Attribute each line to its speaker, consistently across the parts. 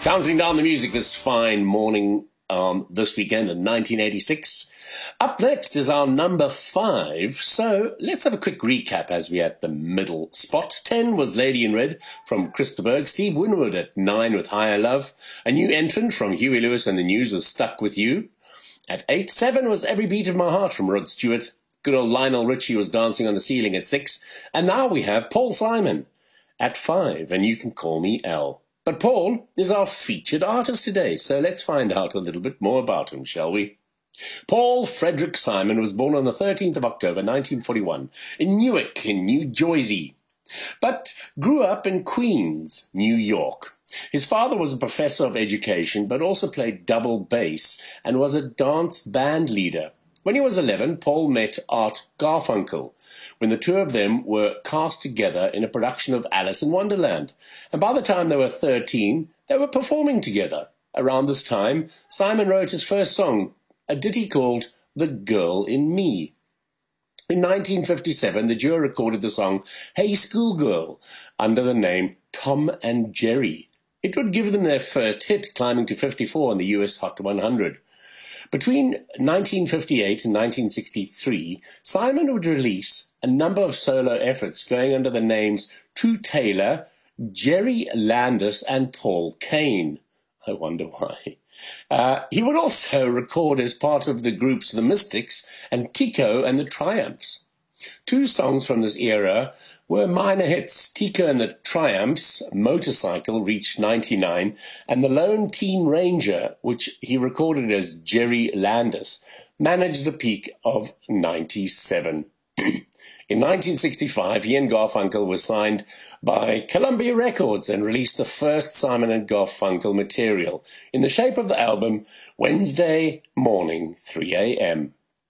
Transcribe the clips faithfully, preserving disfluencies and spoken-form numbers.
Speaker 1: Counting down the music this fine morning um, this weekend in nineteen eighty-six. Up next is our number five. So let's have a quick recap as we're at the middle spot. Ten was Lady in Red from Christa Berg. Steve Winwood at nine with Higher Love. A new entrant from Huey Lewis and the News was Stuck With You. At eight, seven was Every Beat of My Heart from Rod Stewart. Good old Lionel Richie was Dancing on the Ceiling at six. And now we have Paul Simon at five, and You Can Call Me Al. But Paul is our featured artist today, so let's find out a little bit more about him, shall we? Paul Frederick Simon was born on the thirteenth of October nineteen forty-one in Newark in New Jersey, but grew up in Queens, New York. His father was a professor of education, but also played double bass and was a dance band leader. When he was eleven, Paul met Art Garfunkel when the two of them were cast together in a production of Alice in Wonderland. And by the time they were thirteen, they were performing together. Around this time, Simon wrote his first song, a ditty called The Girl in Me. In nineteen fifty-seven, the duo recorded the song Hey Schoolgirl under the name Tom and Jerry. It would give them their first hit, climbing to fifty-four on the U S Hot one hundred. Between nineteen fifty-eight and nineteen sixty-three, Simon would release a number of solo efforts going under the names True Taylor, Jerry Landis, and Paul Kane. I wonder why. Uh, he would also record as part of the groups The Mystics and Tico and the Triumphs. Two songs from this era were minor hits. Tico and the Triumphs, Motorcycle, reached ninety-nine, and The Lone Teen Ranger, which he recorded as Jerry Landis, managed a peak of ninety-seven. In nineteen sixty-five, he and Garfunkel were signed by Columbia Records and released the first Simon and Garfunkel material in the shape of the album Wednesday Morning, three a.m.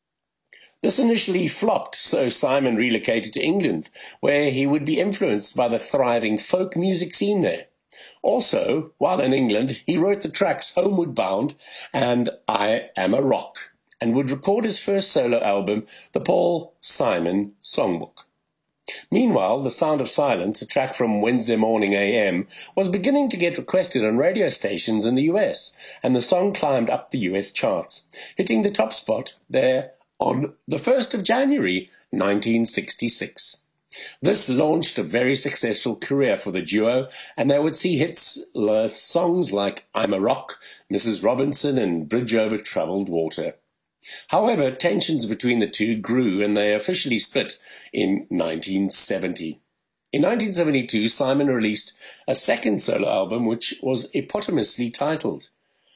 Speaker 1: This initially flopped, so Simon relocated to England, where he would be influenced by the thriving folk music scene there. Also, while in England, he wrote the tracks Homeward Bound and I Am a Rock, and would record his first solo album, the Paul Simon Songbook. Meanwhile, The Sound of Silence, a track from Wednesday Morning A M, was beginning to get requested on radio stations in the U S, and the song climbed up the U S charts, hitting the top spot there on the first of January nineteen sixty-six. This launched a very successful career for the duo, and they would see hits uh, songs like I'm a Rock, Missus Robinson, and Bridge Over Troubled Water. However, tensions between the two grew, and they officially split in nineteen seventy. In nineteen seventy-two, Simon released a second solo album, which was eponymously titled.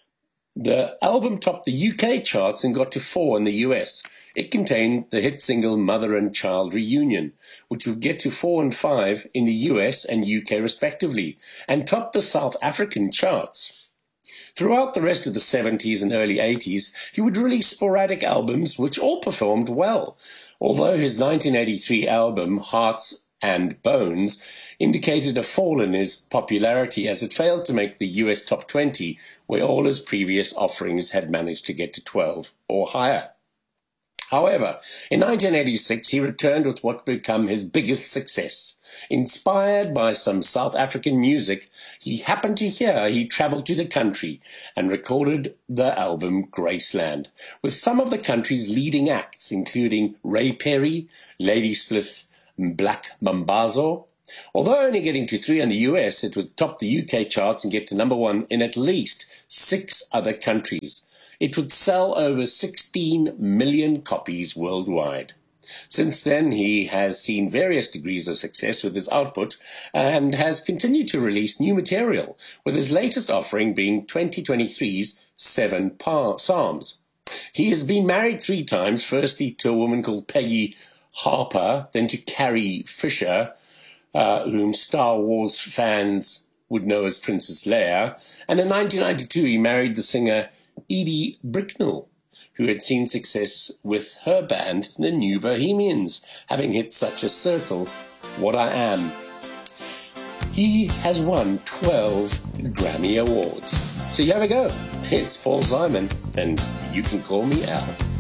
Speaker 1: The album topped the U K charts and got to four in the U S. It contained the hit single Mother and Child Reunion, which would get to four and five in the U S and U K respectively, and topped the South African charts. Throughout the rest of the seventies and early eighties, he would release sporadic albums which all performed well, although his nineteen eighty-three album, Hearts and Bones, indicated a fall in his popularity as it failed to make the U S top twenty, where all his previous offerings had managed to get to twelve or higher. However, in nineteen eighty-six, he returned with what would become his biggest success. Inspired by some South African music he happened to hear, he travelled to the country and recorded the album Graceland, with some of the country's leading acts, including Ray Perry, Lady Spliff, Black Mambazo. Although only getting to three in the U S, it would top the U K charts and get to number one in at least six other countries. It would sell over sixteen million copies worldwide. Since then, he has seen various degrees of success with his output and has continued to release new material, with his latest offering being twenty twenty-three's Seven Psalms. He has been married three times, firstly to a woman called Peggy Harper, then to Carrie Fisher, uh, whom Star Wars fans would know as Princess Leia, and in nineteen ninety-two he married the singer Edie Bricknell, who had seen success with her band, the New Bohemians, having hits such as Circle, What I Am. He has won twelve Grammy Awards. So here we go. It's Paul Simon, and You Can Call Me Al.